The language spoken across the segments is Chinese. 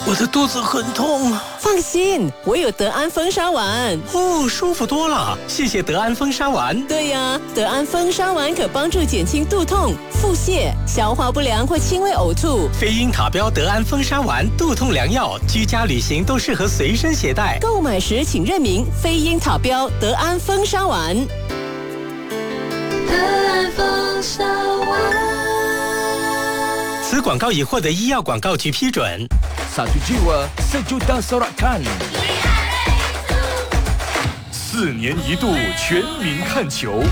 我的肚子很痛。 放心，我有德安风沙丸。 哦，舒服多了，谢谢德安风沙丸。 对呀，德安风沙丸可帮助减轻肚痛、腹泻、消化不良或轻微呕吐。 非英塔标德安风沙丸，肚痛良药，居家旅行都适合随身携带。 购买时请认明非英塔标德安风沙丸。 德安风沙丸。 此广告已获得医药广告局批准。 Satu jiwa, sejuta sorakan。 4年一度全民看球。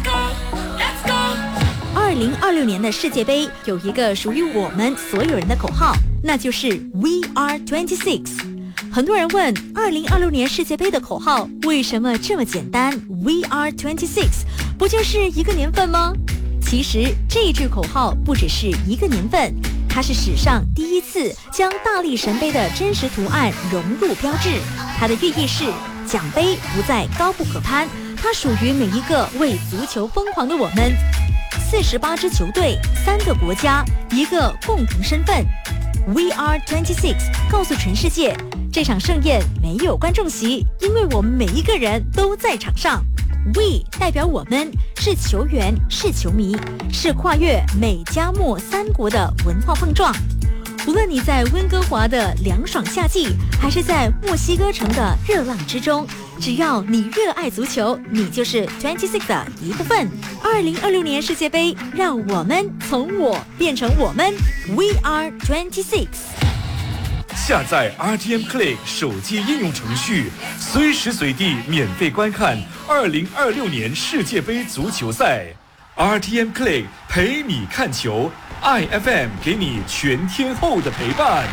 2026年的世界杯有一个属于我们所有人的口号，那就是 We are 26。很多人问，2026年世界杯的口号为什么这么简单 ？We are 26，不就是一个年份吗？其实这句口号不只是一个年份，它是史上第一次将大力神杯的真实图案融入标志。它的寓意是，奖杯不再高不可攀，它属于每一个为足球疯狂的我们。48支球队，3个国家，一个共同身份。We are 26，告诉全世界，这场盛宴没有观众席，因为我们每一个人都在场上。We 代表我们，是球员，是球迷，是跨越美加墨3国的文化碰撞。无论你在温哥华的凉爽夏季，还是在墨西哥城的热浪之中，只要你热爱足球，你就是26的一部分。2026年世界杯，让我们从我变成我们。We are 26。 下载 RTM Play 手机应用程序，随时随地免费观看2026年世界杯足球赛。RTM Play 陪你看球，IFM 给你全天候的陪伴。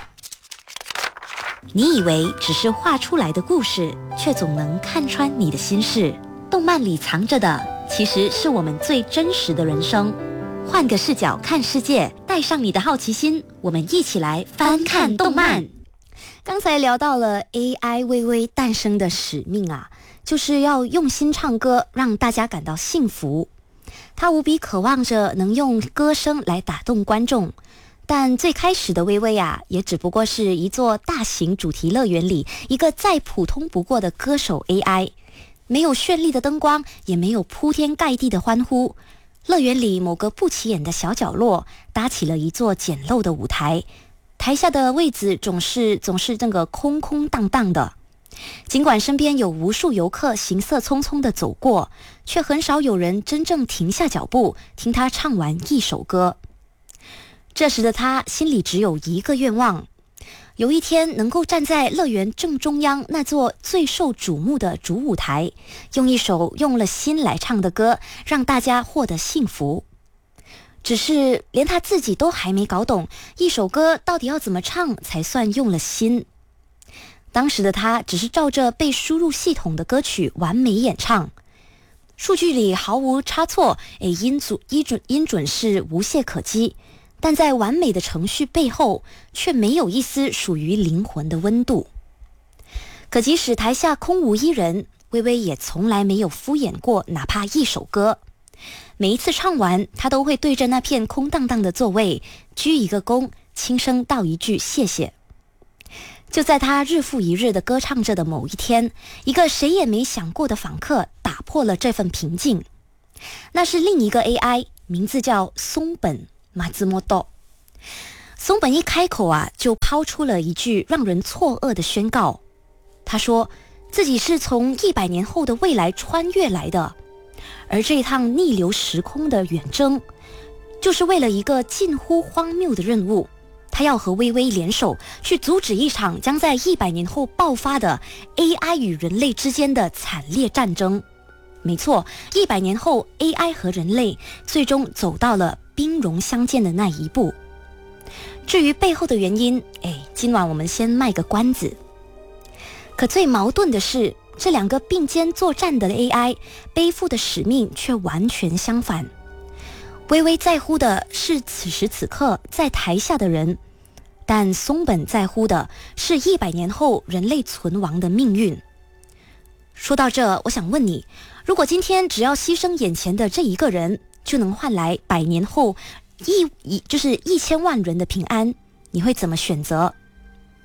你以为只是画出来的故事，却总能看穿你的心事。动漫里藏着的，其实是我们最真实的人生。换个视角看世界，带上你的好奇心，我们一起来翻看动漫。刚才聊到了 AI 微微诞生的使命啊，就是要用心唱歌，让大家感到幸福。他无比渴望着能用歌声来打动观众，但最开始的微微啊，也只不过是一座大型主题乐园里一个再普通不过的歌手 AI， 没有绚丽的灯光，也没有铺天盖地的欢呼。乐园里某个不起眼的小角落搭起了一座简陋的舞台，台下的位子总是这个空空荡荡的。尽管身边有无数游客行色匆匆地走过，却很少有人真正停下脚步听他唱完一首歌。这时的他心里只有一个愿望，有一天能够站在乐园正中央那座最受瞩目的主舞台，用一首用了心来唱的歌，让大家获得幸福。只是连他自己都还没搞懂，一首歌到底要怎么唱才算用了心。当时的他只是照着被输入系统的歌曲完美演唱，数据里毫无差错，音准是无懈可击，但在完美的程序背后，却没有一丝属于灵魂的温度。可即使台下空无一人，微微也从来没有敷衍过哪怕一首歌。每一次唱完，他都会对着那片空荡荡的座位鞠一个躬，轻声道一句谢谢。就在他日复一日的歌唱着的某一天，一个谁也没想过的访客打破了这份平静。那是另一个 AI， 名字叫松本马兹莫多。松本一开口啊，就抛出了一句让人错愕的宣告。他说自己是从100年后的未来穿越来的，而这趟逆流时空的远征，就是为了一个近乎荒谬的任务。他要和微微联手，去阻止一场将在100年后爆发的 AI 与人类之间的惨烈战争。没错，100年后 AI 和人类最终走到了兵戎相见的那一步。至于背后的原因，今晚我们先卖个关子。可最矛盾的是，这两个并肩作战的 AI 背负的使命却完全相反。微微在乎的是此时此刻在台下的人，但松本在乎的是100年后人类存亡的命运。说到这，我想问你，如果今天只要牺牲眼前的这一个人，就能换来100年后1000万人的平安，你会怎么选择？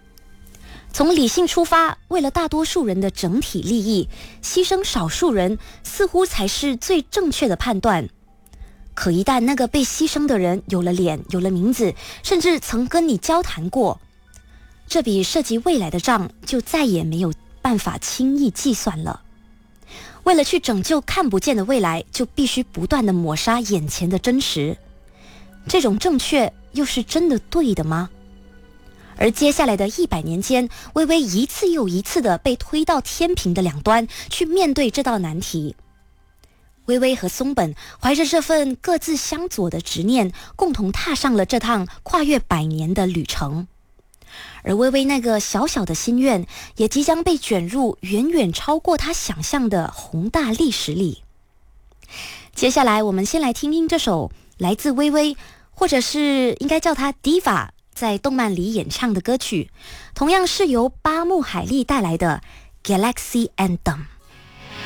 从理性出发，为了大多数人的整体利益，牺牲少数人似乎才是最正确的判断。可一旦那个被牺牲的人有了脸，有了名字，甚至曾跟你交谈过，这笔涉及未来的账就再也没有办法轻易计算了。为了去拯救看不见的未来，就必须不断地抹杀眼前的真实。这种正确又是真的对的吗？而接下来的100年间，微微一次又一次地被推到天平的两端，去面对这道难题。微微和松本怀着这份各自相左的执念，共同踏上了这趟跨越100年的旅程。而微微那个小小的心愿，也即将被卷入远远超过他想象的宏大历史里。接下来我们先来听听这首来自微微，或者是应该叫他 Diva 在动漫里演唱的歌曲，同样是由八木海莉带来的 Galaxy Anthem。